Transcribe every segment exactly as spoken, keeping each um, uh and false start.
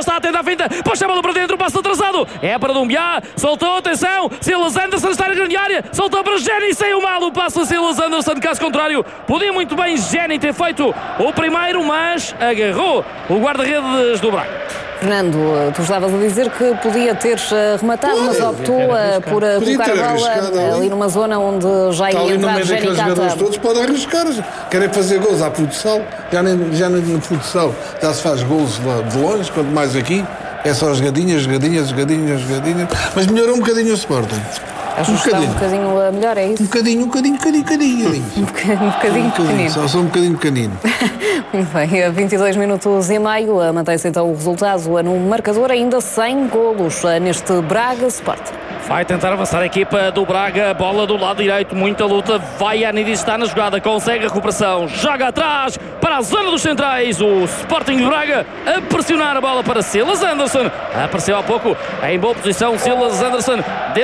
está a tentar a finta, puxa a bola para dentro, passo atrasado, é para Dumbiá, soltou, atenção, Silas Anderson está na grande área, soltou para Jenny, saiu mal o passo a Silas Anderson, caso contrário, podia muito bem Jenny ter feito o primeiro, mas agarrou o guarda-redes do Braga. Fernando, tu estavas a dizer que podia ter rematado, mas optou por colocar a bola ali numa zona onde já ia entrar Jenny Cata. Todos podem arriscar, querem fazer gols à futsal, já nem, já nem no futsal já se faz gols de longe, quanto mais aqui, é só jogadinhas, jogadinhas, jogadinhas, jogadinhas, mas melhorou um bocadinho o Sporting. Acho que está um bocadinho melhor, é isso? Um bocadinho, um bocadinho, um bocadinho, um bocadinho. Um bocadinho, um bocadinho pequenino. Só, só um bocadinho pequenino. Muito bem, a vinte e dois minutos e meio, mantém-se então o resultado no marcador, ainda sem golos neste Braga Sporting. Vai tentar avançar a equipa do Braga, bola do lado direito, muita luta, vai a Nidis, está na jogada, consegue a recuperação, joga atrás para a zona dos centrais, o Sporting de Braga a pressionar a bola para Silas Anderson, apareceu há pouco em boa posição Silas Anderson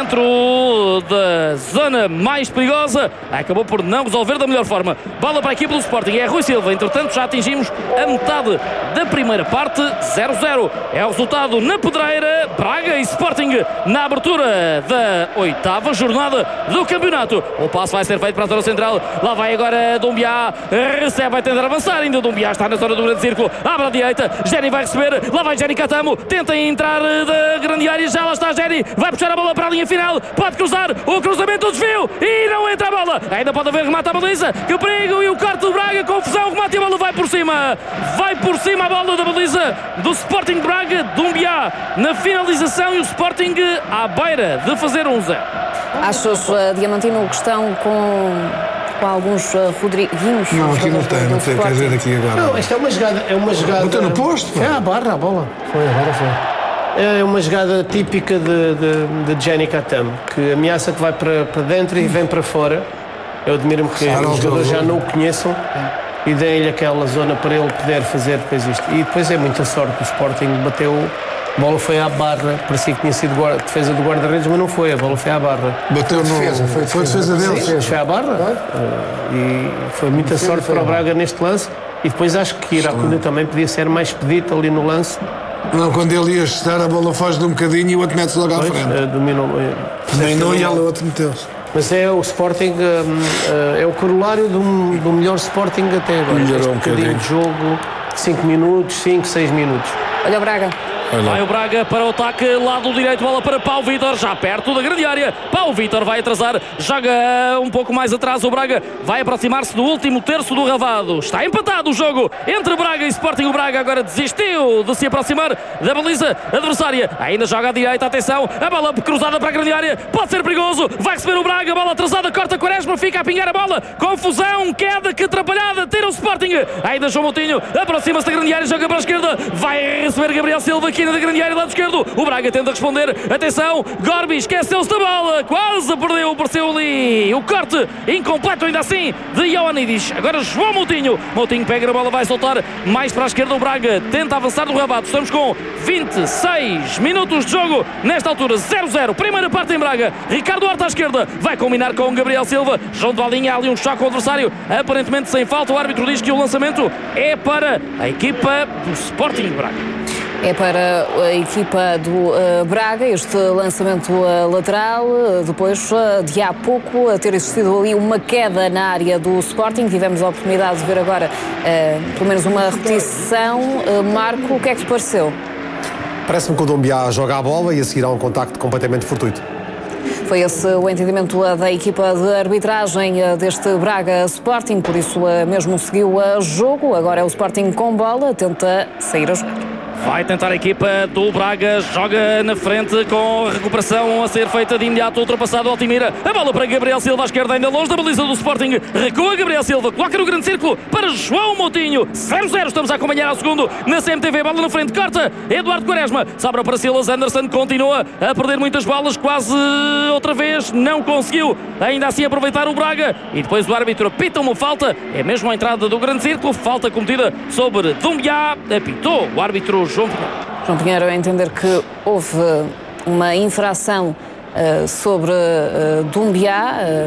dentro da zona mais perigosa, acabou por não resolver da melhor forma, bola para a equipa do Sporting, é Rui Silva, entretanto já atingimos a metade da primeira parte, zero a zero, é o resultado na pedreira, Braga e Sporting na abertura da oitava jornada do campeonato. O passo vai ser feito para a zona central. Lá vai agora Dumbiá. Recebe, vai tentar avançar. Ainda Dumbiá está na zona do grande círculo. Abre à direita. Jenny vai receber. Lá vai Jenny Catamo. Tenta entrar da grande área. Já lá está Jenny. Vai puxar a bola para a linha final. Pode cruzar. O cruzamento, o desvio. E não entra a bola. Ainda pode haver remate à baliza. Que perigo. E o corte do Braga. Confusão. Remate e a bola vai por cima. Vai por cima a bola da baliza do Sporting de Braga. Dumbiá na finalização e o Sporting à beira de fazer um zero. Achas, uh, Diamantino, que estão com, com alguns uh, Rodriguinhos? Não, aqui não tem, não tem, quer dizer aqui agora. Não, esta é uma jogada, é uma jogada... Botou no posto? Foi à barra, a bola. Foi, agora foi. É uma jogada típica de, de, de Jenny Catamo, que ameaça que vai para, para dentro e vem para fora. Eu admiro-me que os jogadores já não o conheçam e deem-lhe aquela zona para ele poder fazer depois isto. E depois é muita sorte, o Sporting bateu... A bola foi à barra, parecia que tinha sido guarda, defesa do guarda-redes, mas não foi, a bola foi à barra. Bateu no... Defesa, foi, foi defesa dele. Sim, foi à barra. Uh, e foi muita defesa, sorte foi para o Braga neste lance. E depois acho que Iracunda também podia ser mais pedido ali no lance. Não, quando ele ia estar, a bola foge de um bocadinho e o outro mete-se logo à pois, frente. Uh, dominou, uh, dominou e ela o outro meteu-se. Mas é o Sporting, uh, uh, é o corolário do, do melhor Sporting até agora. Melhorou um bocadinho de jogo, cinco minutos, cinco, seis minutos. Olha o Braga. Vai o Braga para o ataque, lado direito, bola para Paulo Vitor, já perto da grande área. Paulo Vitor vai atrasar, joga um pouco mais atrás. O Braga vai aproximar-se do último terço do Ravado. Está empatado o jogo entre Braga e Sporting. O Braga agora desistiu de se aproximar da baliza adversária. Ainda joga à direita, atenção, a bola cruzada para a grande área. Pode ser perigoso, vai receber o Braga, bola atrasada, corta Quaresma, fica a pingar a bola. Confusão, queda, que atrapalhada, tira o Sporting. Ainda João Moutinho, aproxima-se da grande área, joga para a esquerda, vai receber Gabriel Silva. Aqui da grande área, lado esquerdo, o Braga tenta responder, atenção, Gorbi esqueceu-se da bola, quase perdeu, apareceu ali o corte, incompleto ainda assim, de Ioannidis. Agora João Moutinho, Moutinho pega na bola, vai soltar mais para a esquerda, o Braga tenta avançar do Rabato. Estamos com vinte e seis minutos de jogo, nesta altura zero a zero, primeira parte em Braga. Ricardo Horta à esquerda, vai combinar com Gabriel Silva, João de Valinha, ali um choque ao adversário, aparentemente sem falta. O árbitro diz que o lançamento é para a equipa do Sporting de Braga. É para a equipa do uh, Braga este lançamento uh, lateral, uh, depois uh, de há pouco uh, ter existido ali uma queda na área do Sporting. Tivemos a oportunidade de ver agora uh, pelo menos uma repetição. Uh, Marco, o que é que te pareceu? Parece-me que o Dumbiá joga a bola e a seguir há um contacto completamente fortuito. Foi esse o entendimento uh, da equipa de arbitragem uh, deste Braga Sporting, por isso uh, mesmo seguiu o uh, jogo. Agora é o Sporting com bola, tenta sair a jogar. Vai tentar a equipa do Braga, joga na frente com a recuperação a ser feita de imediato, ultrapassado Altimira. A bola para Gabriel Silva à esquerda, ainda longe da baliza do Sporting. Recua Gabriel Silva, coloca no grande círculo para João Moutinho. zero a zero, estamos a acompanhar ao segundo na C M T V. Bola na frente, corta Eduardo Quaresma. Sobra para Silas Anderson, continua a perder muitas bolas, quase outra vez, não conseguiu ainda assim aproveitar o Braga. E depois o árbitro apita uma falta, é mesmo a entrada do grande círculo, falta cometida sobre Dumbiá. Apitou o árbitro João Pinheiro. João Pinheiro, a entender que houve uma infração uh, sobre uh, Dumbiá, uh,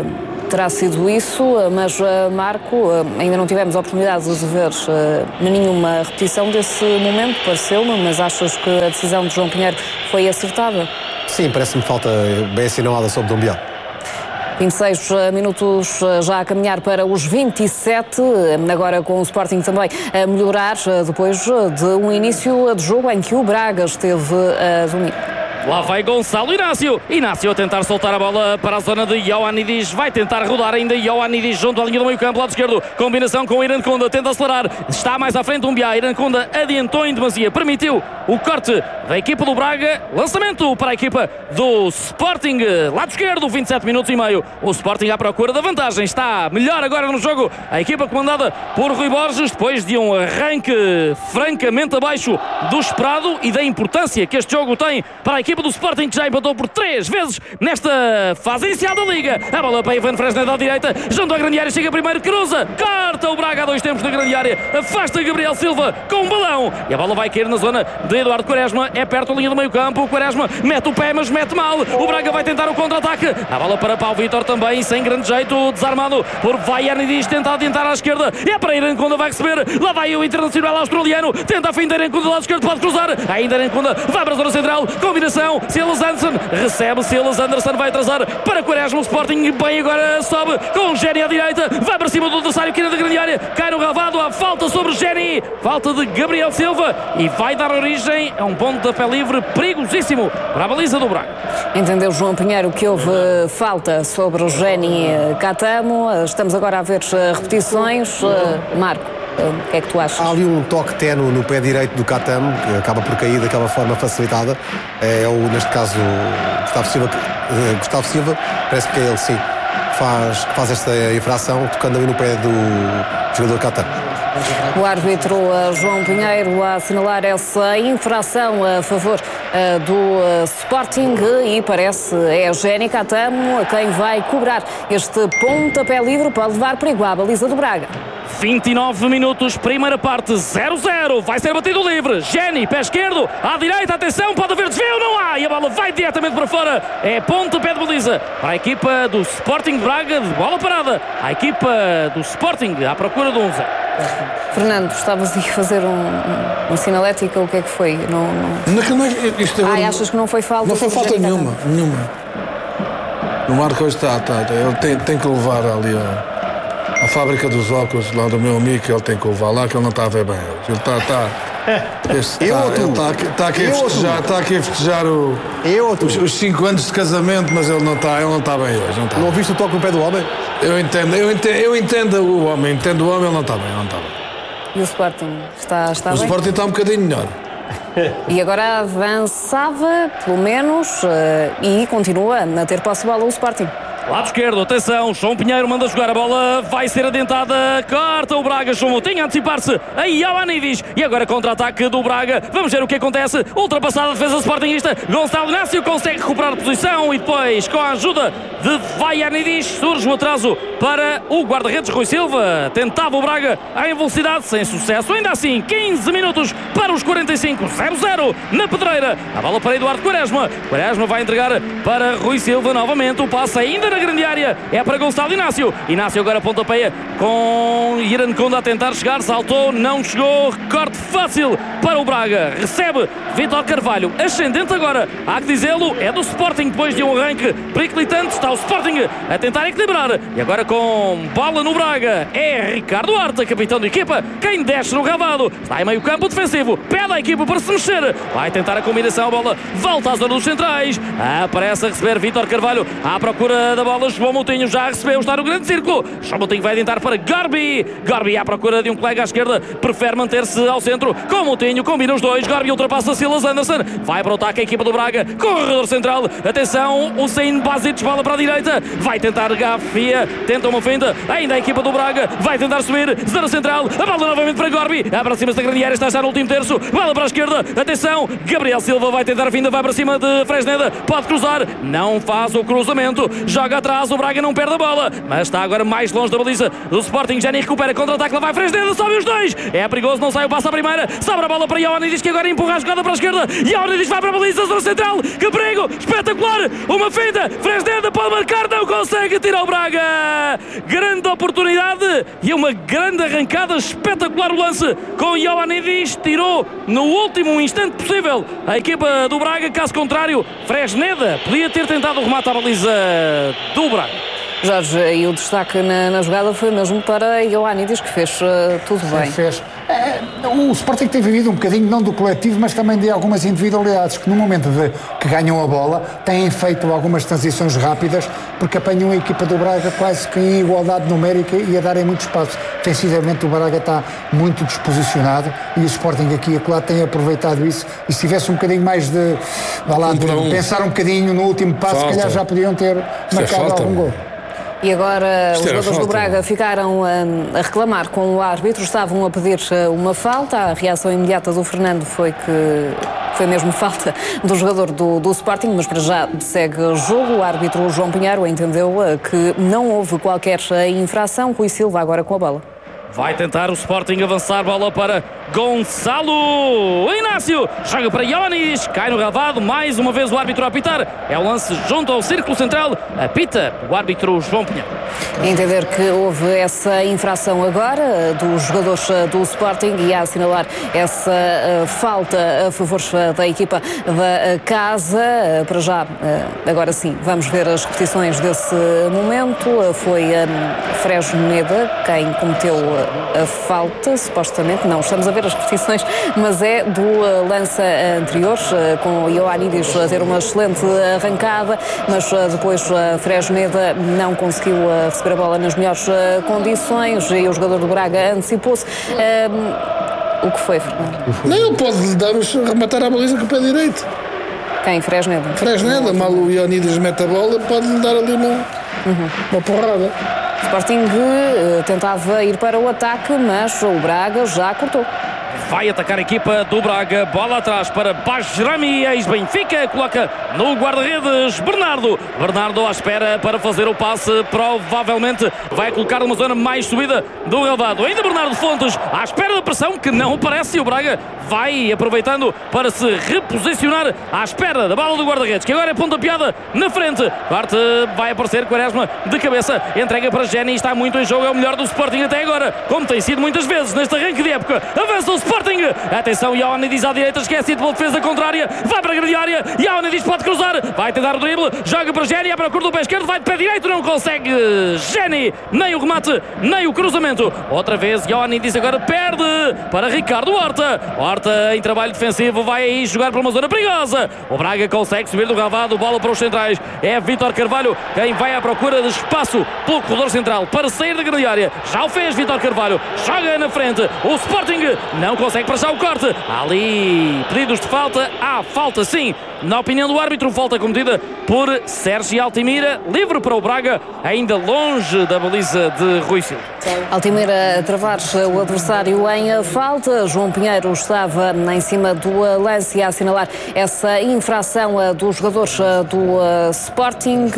terá sido isso, mas Marco, ainda não tivemos a oportunidade de ver nenhuma repetição desse momento, pareceu-me, mas achas que a decisão de João Pinheiro foi acertada? Sim, parece-me falta bem assinalada sobre Dombiá. vinte e seis minutos já a caminhar para os vinte e sete, agora com o Sporting também a melhorar depois de um início de jogo em que o Braga esteve a dominar. Lá vai Gonçalo Inácio. Inácio a tentar soltar a bola para a zona de Ioannidis. Vai tentar rodar ainda Ioannidis junto à linha do meio campo, lado esquerdo. Combinação com Iranconda. Tenta acelerar. Está mais à frente um Biá. Iranconda adiantou em demasia. Permitiu o corte da equipa do Braga. Lançamento para a equipa do Sporting. Lado esquerdo, vinte e sete minutos e meio. O Sporting à procura da vantagem. Está melhor agora no jogo. A equipa comandada por Rui Borges, depois de um arranque francamente abaixo do esperado e da importância que este jogo tem para a equipa do Sporting, que já empatou por três vezes nesta fase inicial da Liga. A bola para Ivan Fresneda à direita, junto à grande área, chega primeiro, cruza, corta o Braga a dois tempos na grande área, afasta Gabriel Silva com um balão e a bola vai cair na zona de Eduardo Quaresma. É perto da linha do meio campo. O Quaresma mete o pé, mas mete mal. O Braga vai tentar o contra-ataque. A bola para Paulo Vitor também, sem grande jeito, desarmado por Vaianidis, tenta adiantar à esquerda. É para Iranconda, vai receber. Lá vai o internacional australiano, tenta a fim de Iranconda do lado esquerdo, pode cruzar. Ainda Iranconda vai para a zona central, combinação. Silas Anderson recebe, Silas Anderson vai atrasar para Quaresma. O Sporting bem agora sobe com Géni à direita, vai para cima do adversário, quina da grande área, cai no Ravado, há falta sobre Géni, falta de Gabriel Silva e vai dar origem a um ponto de pé livre perigosíssimo para a baliza do Braga. Entendeu João Pinheiro que houve falta sobre o Géni Catamo. Estamos agora a ver repetições. Marco, o que é que tu achas? Há ali um toque ténue no pé direito do Catamo, que acaba por cair daquela forma facilitada. É o, neste caso, Gustavo Silva, Gustavo Silva, parece que é ele sim, faz, faz esta infração, tocando ali no pé do jogador Catamo. O árbitro João Pinheiro a assinalar essa infração a favor do Sporting e parece é Géni Catamo quem vai cobrar este pontapé livre para levar perigo à baliza do Braga. vinte e nove minutos, primeira parte, zero zero, vai ser batido livre, Géni, pé esquerdo, à direita, atenção, pode haver desvio, não há, e a bola vai diretamente para fora, é pontapé de baliza para a equipa do Sporting de Braga, de bola parada, a equipa do Sporting à procura do um zero. Fernando, estavas a fazer um, um, um sinalética, o que é que foi? Não, não... Não, isto ah, achas que não foi falta? Não foi falta nenhuma, nenhuma. O Marco hoje está, está, ele tem, tem que levar ali a, a fábrica dos óculos lá do meu amigo, que ele tem que levar lá, que ele não está a ver bem hoje. Ele está, está, este, eu está, ou tu? ele está, aqui, está, aqui a festejar, está aqui a festejar o, eu os, os cinco anos de casamento, mas ele não está, ele não está bem hoje. Não, está. Não viste o toque no pé do homem? Eu entendo, eu entendo, eu entendo o homem, entendo o homem, ele não está bem, não está bem. E o Sporting está, está o bem? O Sporting está um bocadinho melhor. E agora avançava, pelo menos, e continua a ter posse de bola o Sporting. Lado esquerdo, atenção, João Pinheiro manda jogar a bola, vai ser adiantada, corta o Braga, João Moutinho a antecipar-se a Ioannidis e agora contra-ataque do Braga, vamos ver o que acontece, ultrapassada a defesa sportinguista, Gonçalo Inácio consegue recuperar a posição e depois, com a ajuda de Vaianidis, surge o atraso para o guarda-redes Rui Silva, tentava o Braga em velocidade, sem sucesso, ainda assim, quinze minutos para os quarenta e cinco, zero zero na pedreira, a bola para Eduardo Quaresma, Quaresma vai entregar para Rui Silva novamente, o passe ainda na grande área, é para Gonçalo Inácio. Inácio agora pontapeia com Iranconda a tentar chegar, saltou, não chegou, corte fácil para o Braga, recebe Vítor Carvalho, ascendente agora, há que dizê-lo, é do Sporting depois de um arranque periclitante, está o Sporting a tentar equilibrar, e agora com bola no Braga, é Ricardo Horta, capitão da equipa, quem desce no Ravado, está em meio campo defensivo, pede à equipa para se mexer, vai tentar a combinação, a bola volta à zona dos centrais, aparece a receber Vítor Carvalho, à procura da bola, João Moutinho já recebeu, está no grande círculo, João Moutinho vai tentar para Garbi, Garbi à procura de um colega à esquerda, prefere manter-se ao centro, com Moutinho, combina os dois, Garbi ultrapassa Silas Anderson, vai para o ataque a equipa do Braga, corredor central, atenção, o Hussein Bazic, bola para a direita, vai tentar Gafia, tenta uma fenda, ainda a equipa do Braga, vai tentar subir, zona central, a bola novamente para Garbi, aproxima-se da grande área, está já no último terço, bola para a esquerda, atenção, Gabriel Silva vai tentar a finda, vai para cima de Fresneda, pode cruzar, não faz o cruzamento, joga joga atrás, o Braga não perde a bola, mas está agora mais longe da baliza do Sporting. Jenny recupera, contra-ataque, lá vai Fresneda, sobe os dois, é perigoso, não sai o passo à primeira, sobra a bola para Ioannidis, que agora empurra a jogada para a esquerda. Ioannidis vai para a baliza, zona central, que perigo, espetacular, uma finta, Fresneda pode marcar, não consegue, tira o Braga, grande oportunidade e uma grande arrancada, espetacular o lance com Ioannidis, tirou no último instante possível a equipa do Braga, caso contrário, Fresneda podia ter tentado o remate à baliza do Braga. Jorge, e o destaque na, na jogada foi mesmo para Ioannidis, que fez uh, tudo Sim, bem. Fez. É, o Sporting tem vivido um bocadinho, não do coletivo, mas também de algumas individualidades, que no momento de que ganham a bola, têm feito algumas transições rápidas, porque apanham a equipa do Braga quase que em igualdade numérica e a darem muito espaço. Defensivamente o Braga está muito disposicionado e o Sporting aqui e acolá tem aproveitado isso, e se tivesse um bocadinho mais de, vá lá, de um. pensar um bocadinho no último passo, se calhar já podiam ter marcado algum gol. E agora Isto os jogadores falta, do Braga ficaram um, a reclamar com o árbitro, estavam a pedir uh, uma falta. A reação imediata do Fernando foi que foi mesmo falta do jogador do, do Sporting, mas para já segue o jogo. O árbitro João Pinheiro entendeu uh, que não houve qualquer uh, infração. Rui Silva agora com a bola. Vai tentar o Sporting avançar, bola para Gonçalo Inácio, joga para Ioannidis, cai no relvado, mais uma vez o árbitro a apitar, é o lance junto ao círculo central, apita o árbitro João Pinheiro. Entender que houve essa infração agora dos jogadores do Sporting e a assinalar essa uh, falta a favor da equipa da casa. Uh, para já, uh, agora sim, vamos ver as repetições desse momento. Uh, foi um, Fresneda quem cometeu a falta, supostamente, não estamos a ver as repetições, mas é do uh, lance anterior, uh, com o Ioannidis a ter uma excelente arrancada, mas uh, depois uh, Fresneda não conseguiu uh, receber a bola nas melhores uh, condições e o jogador do Braga antecipou-se. Uh, o que foi, Fernando? Nem ele pode lhe dar os, rematar a baliza com o pé direito. Quem? Fresneda? Fresneda, mal o Ioannidis mete a bola, pode lhe dar ali uma, uhum. uma porrada. O Sporting uh, tentava ir para o ataque, mas o Braga já cortou. Vai atacar a equipa do Braga, bola atrás para Bajrami, ex-Benfica, coloca no guarda-redes Bernardo. Bernardo à espera para fazer o passe, provavelmente vai colocar numa zona mais subida do relvado. Ainda Bernardo Fontes à espera da pressão, que não aparece, e o Braga vai aproveitando para se reposicionar à espera da bola do guarda-redes, que agora é pontapeada na frente. Parte vai aparecer Quaresma de cabeça, entrega para Jenny, está muito em jogo, é o melhor do Sporting até agora, como tem sido muitas vezes neste arranque de época. Avança o Sporting. Atenção, Ioannidis à direita, esquecido pela defesa contrária, vai para a grande área, Ioannidis pode cruzar, vai tentar o drible, joga para Jenny, à procura do pé esquerdo, vai de pé direito, não consegue Jenny, nem o remate, nem o cruzamento. Outra vez Ioannidis agora perde para Ricardo Horta. Horta em trabalho defensivo, vai aí jogar para uma zona perigosa. O Braga consegue subir do relvado, bola para os centrais, é Vítor Carvalho quem vai à procura de espaço pelo corredor central para sair da grande área. Já o fez Vítor Carvalho, joga na frente, o Sporting não consegue para já o corte. Há ali pedidos de falta, há falta sim, na opinião do árbitro, falta cometida por Sérgio Altimira, livre para o Braga, ainda longe da baliza de Rui Silva. Altimira a travar o adversário em falta. João Pinheiro estava em cima do lance e a assinalar essa infração dos jogadores do Sporting.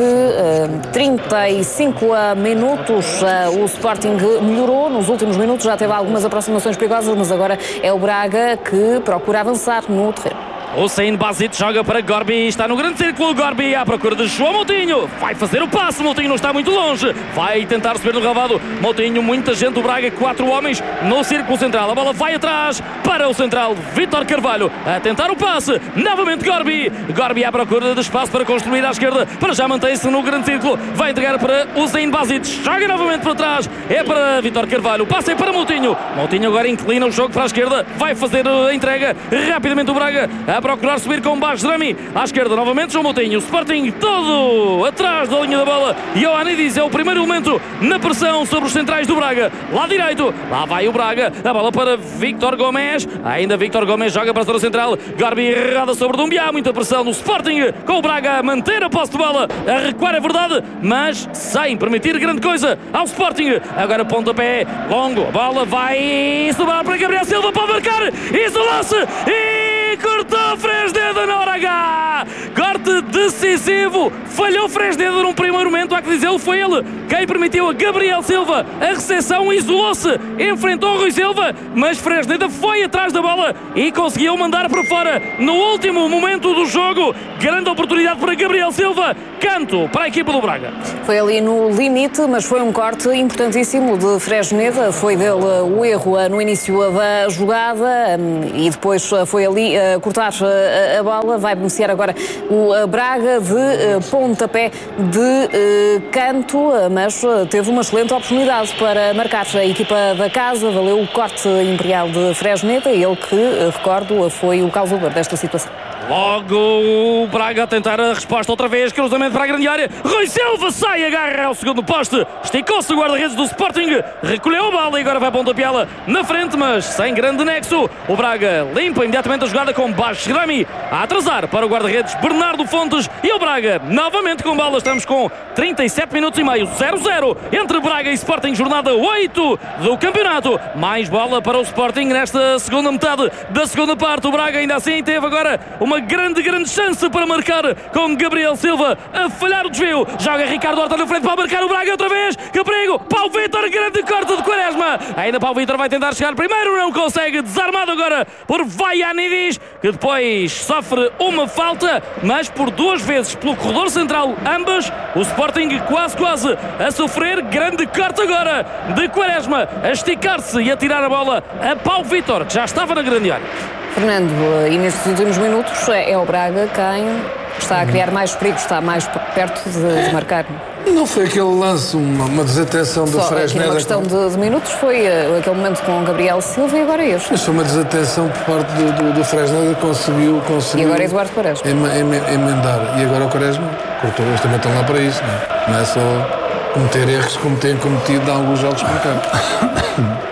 trinta e cinco minutos, o Sporting melhorou nos últimos minutos, já teve algumas aproximações perigosas, mas agora é o Braga que procura avançar no terreno. Hussein Basit joga para Gorbi, está no grande círculo, Gorbi à procura de João Moutinho, vai fazer o passe, Moutinho não está muito longe, vai tentar subir no relvado, Moutinho, muita gente do Braga, quatro homens no círculo central, a bola vai atrás para o central, Vítor Carvalho a tentar o passe, novamente Gorbi, Gorbi à procura de espaço para construir à esquerda, para já mantém-se no grande círculo, vai entregar para Hussein Basit, joga novamente para trás, é para Vítor Carvalho, o passe é para Moutinho, Moutinho agora inclina o jogo para a esquerda, vai fazer a entrega, rapidamente o Braga a procurar subir com Bajrami à esquerda, novamente João Moutinho, o Sporting todo atrás da linha da bola, Ioannidis é o primeiro elemento na pressão sobre os centrais do Braga, lá direito, lá vai o Braga, a bola para Vítor Gomes, ainda Vítor Gomes joga para a zona central, Gorbi errada sobre Dumbiá, muita pressão no Sporting, com o Braga a manter a posse de bola, a recuar é verdade, mas sem permitir grande coisa ao Sporting, agora pontapé longo, a bola vai sobrar para Gabriel Silva, pode marcar, isso lance, e cortou Fresneda na hora H, corte de decisivo, falhou Fresneda num primeiro momento, há que dizê-lo, foi ele quem permitiu a Gabriel Silva a recepção, isolou-se, enfrentou Rui Silva, mas Fresneda foi atrás da bola e conseguiu mandar para fora no último momento do jogo. Grande oportunidade para Gabriel Silva, canto para a equipa do Braga. Foi ali no limite, mas foi um corte importantíssimo de Fresneda, foi dele o erro no início da jogada e depois foi ali cortar a bola. Vai beneficiar agora o Braga de pontapé de canto, mas teve uma excelente oportunidade para marcar a equipa da casa. Valeu o corte imperial de Fresneda, ele que, recordo, foi o causador desta situação. Logo o Braga a tentar a resposta outra vez, cruzamento para a grande área, Rui Silva sai, agarra ao segundo poste, esticou-se o guarda-redes do Sporting, recolheu a bola e agora vai pontapeá-la na frente, mas sem grande nexo. O Braga limpa imediatamente a jogada com Baixo Grami a atrasar para o guarda-redes Bernardo Fontes e o Braga novamente com bola. Estamos com trinta e sete minutos e meio, zero a zero entre Braga e Sporting, jornada oito do campeonato. Mais bola para o Sporting nesta segunda metade da segunda parte. O Braga ainda assim teve agora uma grande, grande chance para marcar com Gabriel Silva a falhar o desvio. Joga Ricardo Horta na frente para marcar o Braga outra vez. Que perigo! Paulo Vitor, grande corte de Quaresma. Ainda Paulo Vitor vai tentar chegar primeiro, não consegue. Desarmado agora por Vaianidis, que depois sofre uma falta, mas por duas vezes pelo corredor central, ambas. O Sporting quase, quase a sofrer. Grande corte agora de Quaresma a esticar-se e a tirar a bola a Paulo Vitor, que já estava na grande área. Fernando, e nestes últimos minutos é o Braga quem está a criar mais perigo, está mais perto de, de marcar. Não foi aquele lance, uma, uma desatenção do Fresneda? Uma questão de, de minutos, foi uh, aquele momento com o Gabriel Silva e agora este. Mas foi uma desatenção por parte do, do, do Fresneda, conseguiu, conseguiu... E agora Eduardo Quaresma. Em, em, emendar. E agora o Quaresma, cortou, eles também estão lá para isso, não é? Não é só cometer erros como têm cometido em alguns jogos por cá.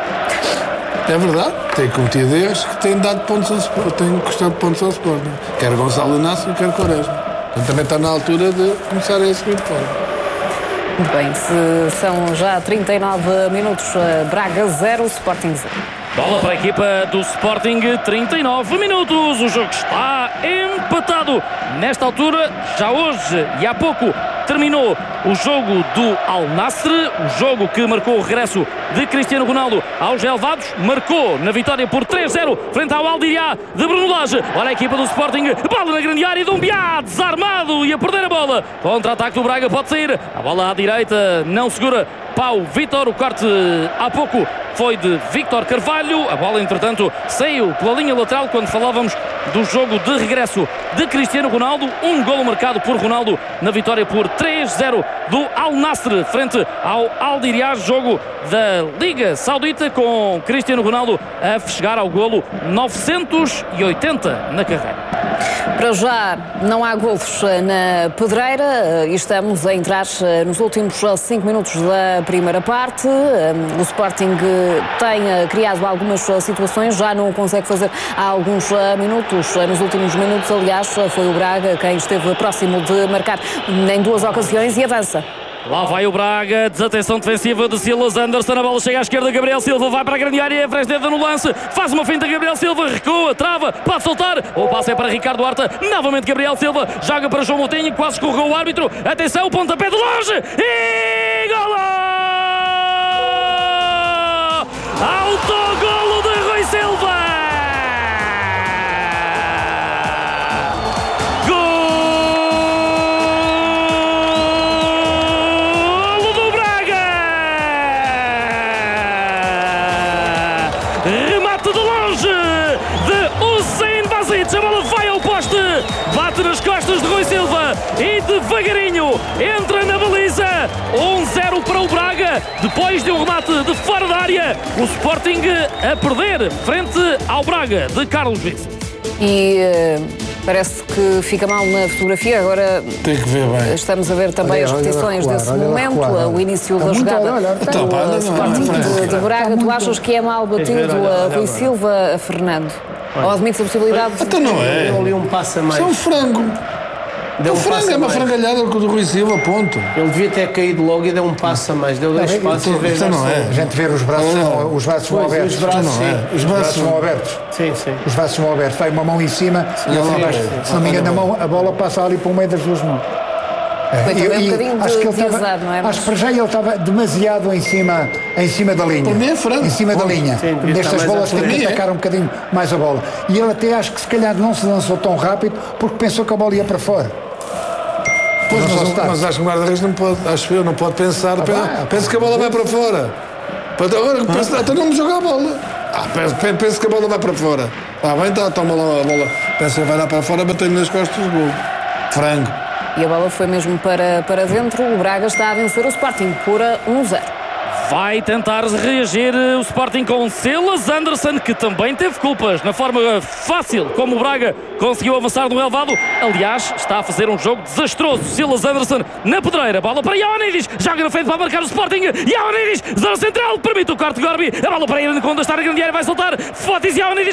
É verdade, tem cometido erros que têm dado pontos ao Sporting, têm custado pontos ao Sporting. Quer Gonçalo Inácio, quer Quaresma. Então também está na altura de começar a subir de fora. Muito bem, se são já trinta e nove minutos, Braga zero, Sporting zero. Bola para a equipa do Sporting, trinta e nove minutos, o jogo está empatado. Nesta altura, já hoje e há pouco, terminou o jogo do Al Nassr, o jogo que marcou o regresso de Cristiano Ronaldo aos relevados, marcou na vitória por três a zero frente ao Al-Diriyah de Bruno Lage. Olha a equipa do Sporting, bola na grande área, Doumbia desarmado e a perder a bola. Contra-ataque do Braga, pode sair, a bola à direita não segura Paulo Vitor, o corte há pouco foi de Víctor Carvalho, a bola entretanto saiu pela linha lateral quando falávamos do jogo de regresso de Cristiano Ronaldo. Um golo marcado por Ronaldo na vitória por três a zero do Al Nassr frente ao Al-Diriyah, jogo da Liga Saudita, com Cristiano Ronaldo a chegar ao golo novecentos e oitenta na carreira. Para já não há golos na Pedreira e estamos a entrar nos últimos cinco minutos da primeira parte. O Sporting tem criado algumas situações, já não consegue fazer há alguns minutos. Nos últimos minutos, aliás, foi o Braga quem esteve próximo de marcar em duas ocasiões e avança. Lá vai o Braga, desatenção defensiva de Silas Anderson, a bola chega à esquerda, Gabriel Silva vai para a grande área, Fresneda no lance, faz uma finta, Gabriel Silva recua, trava, pode soltar, o passe é para Ricardo Horta, novamente Gabriel Silva, joga para João Moutinho, quase escorregou o árbitro, atenção, pontapé de longe, e golo! Autogolo de Rui Silva! A bola vai ao poste, bate nas costas de Rui Silva e devagarinho entra na baliza. um a zero para o Braga, depois de um remate de fora da área. O Sporting a perder frente ao Braga de Carlos Vício. E uh, parece que fica mal na fotografia. Agora tem que ver bem. Estamos a ver também olha, as repetições desse momento, recuar, o início da jogada do uh, Sporting de, de Braga. Tu achas que é mal batido a Rui Silva, Fernando? Ou admite a possibilidade? Então não é. Eu li um passo a mais. Isso é um frango. Deu O um frango passo é a uma mais. frangalhada com o do Rui Silva, ponto. Ele devia ter caído logo e deu um passo a mais. Deu dois Não, passos em vez de isto não é. A gente vê os braços, Não. os braços vão Pois, abertos. os braços, Não sim. é? Os braços vão abertos. Sim, sim. Os braços vão abertos. Vai uma mão em cima e sim, ele, sim. se não me engano, a, mão, a bola passa ali pelo meio das duas mãos. Foi também E- um e bocadinho acho que ele de estava, azar, não é? acho que para já ele estava demasiado em cima, em cima da linha. Por mim é frango. Em cima da linha. Sim, devia Nestas estar mais bolas à tem frente. que atacar um bocadinho mais a bola. E ele até acho que se calhar não se lançou tão rápido porque pensou que a bola ia para fora. Pois, Não mas, só está. mas acho que o guarda-redes não pode, acho eu, não pode pensar. pensa, vai, pensa que a bola vai para fora. Para- Agora, pensa, então não me joga a bola. Ah, pensa, pensa que a bola vai para fora. Ah, bem, tá, toma lá a bola. Pensa que vai lá para fora, batendo nas costas do gol. Frango. E a bola foi mesmo para, para dentro. O Braga está a vencer o Sporting por um zero. Vai tentar reagir o Sporting com Silas Anderson, que também teve culpas na forma fácil como o Braga conseguiu avançar no elevado. Aliás, está a fazer um jogo desastroso. Silas Anderson na pedreira, bola para Ioannidis, joga na frente para marcar o Sporting. Ioannidis, zona central, permite o corte de Gorbi, a bola para Irene Conda, está na grande área, vai soltar. Fotis Ioannidis.